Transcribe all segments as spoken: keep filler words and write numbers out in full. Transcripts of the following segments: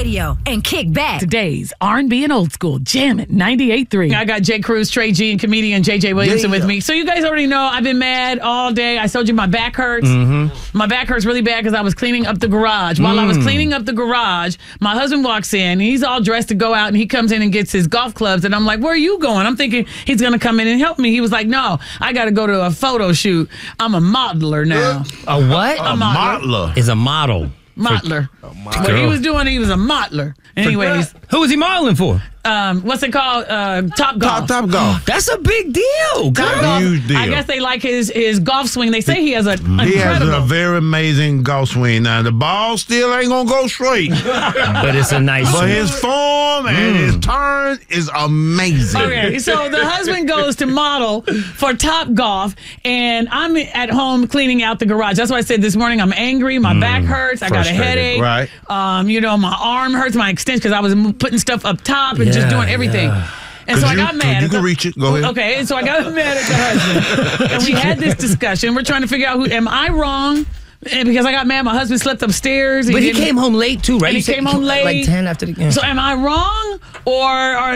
radio and kick back. Today's R and B and old school jamming ninety-eight point three. I got Jay Cruz, Trey G, and comedian J J Williamson yeah. with me. So you guys already know I've been mad all day. I told you my back hurts. Mm-hmm. My back hurts really bad because I was cleaning up the garage. While mm. I was cleaning up the garage, my husband walks in. And he's all dressed to go out, and he comes in and gets his golf clubs. And I'm like, where are you going? I'm thinking he's going to come in and help me. He was like, no, I got to go to a photo shoot. I'm a modeler now. A what? A, a modeler. modeler. Is a model. Modeler. What he was doing, he was a modeler. Anyways. Who was he modeling for? Um, what's it called? Uh, Top Golf. Top, top Golf. That's a big deal. Top Golf. Huge deal. I guess they like his, his golf swing. They say he has a He incredible. has a very amazing golf swing. Now, the ball still ain't going to go straight. But it's a nice But swing. his form and mm. his turn is amazing. Okay, so the husband goes to model for Top Golf, and I'm at home cleaning out the garage. That's why I said this morning I'm angry. My mm. back hurts. I got a headache. Right. Um, you know, my arm hurts, my extension, because I was putting stuff up top and yeah, just doing everything. Yeah. And could so you, I got mad. You can reach it. Go ahead. Okay, and so I got mad at the husband. And we had this discussion. We're trying to figure out who, am I wrong? And because I got mad, my husband slept upstairs. He but he came home late too, right? He, he came home late. Like ten after the game. So am I wrong or, or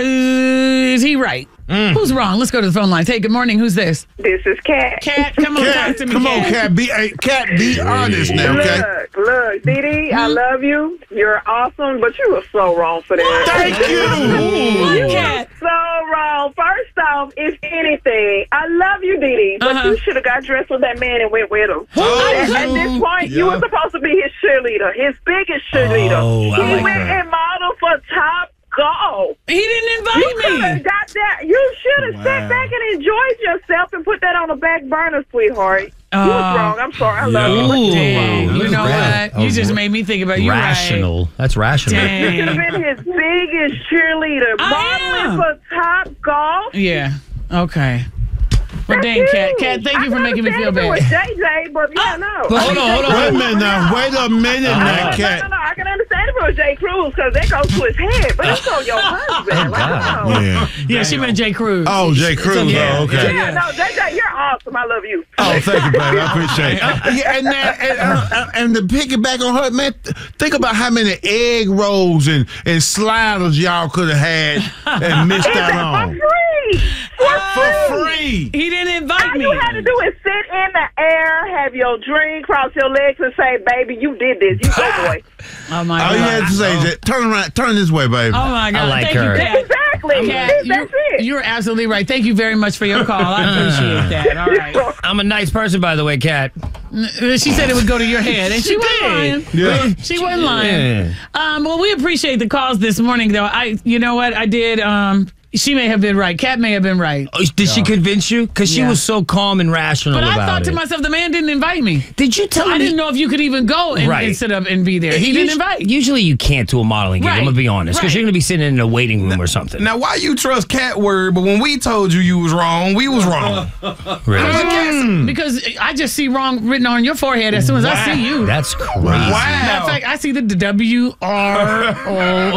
is he right? Mm. Who's wrong? Let's go to the phone lines. Hey, good morning. Who's this? This is Kat. Kat, come on, Kat, talk to me. Come Kat. on, Kat. Be, hey, Kat, be honest now, okay? Look, look, Dee Dee, Hmm? I love you. You're awesome, but you were so wrong for that. Thank you. You Kat. were so wrong. First off, if anything, I love you, Dee Dee, but Uh-huh. you should have got dressed with that man and went with him. Oh, at, at this point, you were supposed to be his cheerleader, his biggest cheerleader. Oh, I he like went her. and modeled for Top Golf. He didn't invite You could me. have got that. You should have Wow. sat back and enjoyed yourself and put that on the back burner, sweetheart. Uh, you was wrong. I'm sorry. I love you. But Ooh. you were Dang, wrong. you know Right. what? You just made me think about you. Rational. That's rational. Dang. You should have been his biggest cheerleader. I am. Modeling for Top Golf. Yeah. Okay. Well, That's dang, you. Kat. Kat, thank you for I making me feel understand if bad. it was J J, but yeah, no. But hold on, hold on. Wait a minute now. Wait a minute No, now, no, Kat. no, no, I can understand if it was Jay Cruz because that goes to his head, but it's on your husband. Like, God. no. Yeah. Yeah, she meant Jay Cruz. Oh, Jay Cruz. Yeah, Oh, okay. Yeah, no, J J, you're awesome. I love you. Oh, thank you, baby. I appreciate it. Uh, yeah, and, that, and, uh, and to piggyback on her, man, th- think about how many egg rolls and, and sliders y'all could have had and missed Is out that on. for free? For free. He didn't invite All me. you had to do is sit in the air, have your drink, cross your legs, and say, "Baby, you did this. You go, boy." Oh my All you had God. to say is, that, turn around, turn this way, baby. Oh my God. I like Thank her. you, Kat. Exactly. Kat, That's you, it. you're absolutely right. Thank you very much for your call. I appreciate that. All right. I'm a nice person, by the way, Kat. She said it would go to your head, and she wasn't lying. Yeah. She wasn't lying. Um, well, we appreciate the calls this morning, though. I, you know what, I did. Um, she may have been right. Kat may have been right. Oh, did she convince you? Because she Yeah. was so calm and rational But about I thought it. to myself, the man didn't invite me. Did you tell I me? didn't know if you could even go and, Right. and sit up and be there. He didn't invite. Usually you can't do a modeling gig. Right. I'm going to be honest. Because Right. you're going to be sitting in a waiting room or something. Now, why you trust Cat word, but when we told you you was wrong, we was wrong. Really? Mm. Because I just see wrong written on your forehead as soon as I see you. That's crazy. Matter of fact, I see the W R O.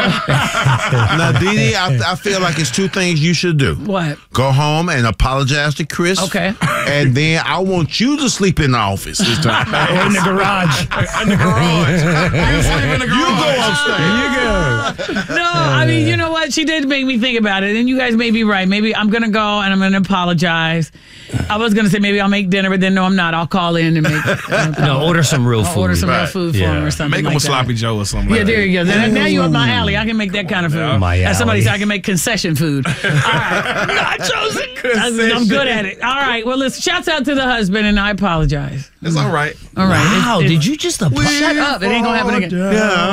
Now, Dee Dee, I, I feel like it's two things you should do. What? Go home and apologize to Chris. Okay. And then I want you to sleep in the office this time. Or in the garage. In the garage. You sleep in the garage. You go upstairs. You go. No, I mean, you know what? She did make me think about it, and you guys may be right. Maybe I'm going to go and I'm going to apologize. I was going to say maybe I'll make dinner, but then no, I'm not. I'll call in and make. Uh, No, order some real I'll food. order some real Right. food for Yeah. him or something. Make him like a sloppy that. Joe or something. Yeah, like there that. you go. Then, now you up my alley. I can make that kind of food. My As somebody alley. said, I can make concession food. All right. Nachos and I- I'm good at it. All right. Well, listen, shouts out to the husband, and I apologize. It's all right. All right. Wow, It's- did it's- you just apologize? Shut up. It ain't going to happen again. Yeah.